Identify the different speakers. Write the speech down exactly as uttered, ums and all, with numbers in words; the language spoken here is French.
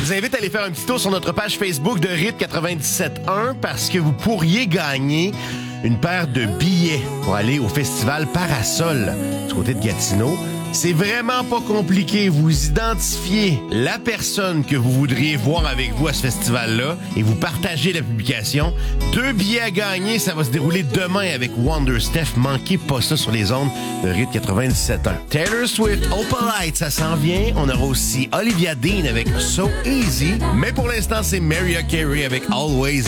Speaker 1: vous invite à aller faire un petit tour sur notre page Facebook de Rythme quatre-vingt-dix-sept un parce que vous pourriez gagner une paire de billets pour aller au festival Parasol du côté de Gatineau. C'est vraiment pas compliqué. Vous identifiez la personne que vous voudriez voir avec vous à ce festival-là et vous partagez la publication. Deux billets à gagner, ça va se dérouler demain avec Wonder Steph. Manquez pas ça sur les ondes de Rythme quatre-vingt-dix-sept un. Taylor Swift, Opalite, ça s'en vient. On aura aussi Olivia Dean avec So Easy. Mais pour l'instant, c'est Mariah Carey avec Always